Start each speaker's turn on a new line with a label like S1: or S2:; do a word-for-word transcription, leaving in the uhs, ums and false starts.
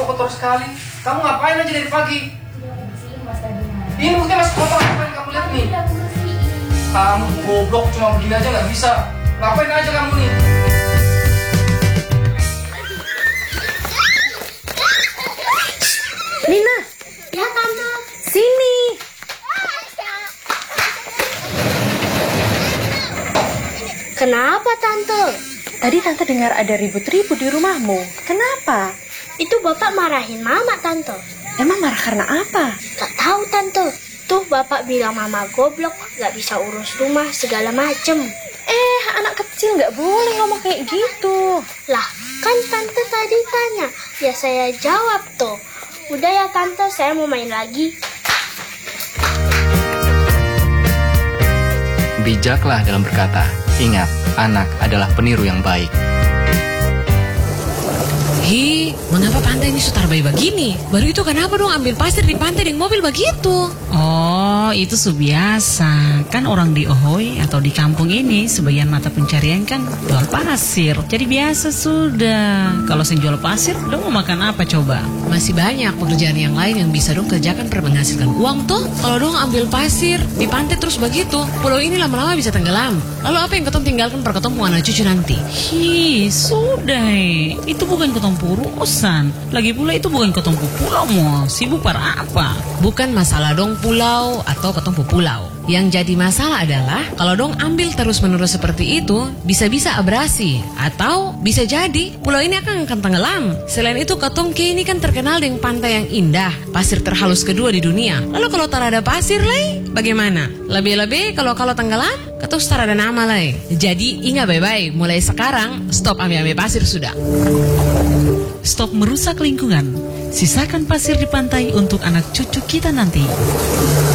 S1: kotor sekali. Kamu ngapain aja dari pagi? Ini buktinya masih kotor, ngapain kamu lihat nih? Kamu goblok, cuma begini aja nggak bisa. Ngapain aja kamu nih?
S2: Nina.
S3: Ya, Tante.
S2: Sini.
S3: Kenapa, Tante?
S2: Tadi Tante dengar ada ribut-ribut di rumahmu. Kenapa?
S3: Itu Bapak marahin Mama, Tante.
S2: Emang marah karena apa?
S3: Gak tahu, Tante. Tuh Bapak bilang Mama goblok, gak bisa urus rumah, segala macem.
S2: Eh, anak kecil nggak boleh ngomong kayak gitu.
S3: Lah, kan Tante tadi tanya. Ya saya jawab tuh. Udah ya, Tante, saya mau main lagi.
S4: Bijaklah dalam berkata. Ingat, anak adalah peniru yang baik.
S5: Hi, mengapa pantai ini sutar bayi begini? Baru itu kenapa dong ambil pasir di pantai dengan mobil begitu?
S6: Oh, itu subiasa. Kan orang di Ohoi atau di kampung ini sebagian mata pencarian kan jual pasir. Jadi biasa sudah. Kalau sing jual pasir, dong mau makan apa coba?
S5: Masih banyak pekerjaan yang lain yang bisa dong kerjakan per menghasilkan uang tuh. Kalau dong ambil pasir di pantai terus begitu, pulau ini lama-lama bisa tenggelam. Lalu apa yang ketong tinggalkan per ketong anak cucu nanti?
S6: Hi, sudah. Itu bukan ketong urusan. Lagi pula itu bukan ketong pulau mo. Sibuk para apa?
S5: Bukan masalah dong pulau atau ketong pulau. Yang jadi masalah adalah kalau dong ambil terus-menerus seperti itu, bisa-bisa abrasi atau bisa jadi pulau ini akan akan tenggelam. Selain itu ketong ke ini kan terkenal dengan pantai yang indah, pasir terhalus kedua di dunia. Lalu kalau tak ada pasir lagi, bagaimana? Lebih-lebih kalau kalau tenggelam, ketong tak ada nama lagi. Jadi ingat baik-baik, mulai sekarang stop ambil-ambil pasir sudah.
S6: Stop merusak lingkungan. Sisakan pasir di pantai untuk anak cucu kita nanti.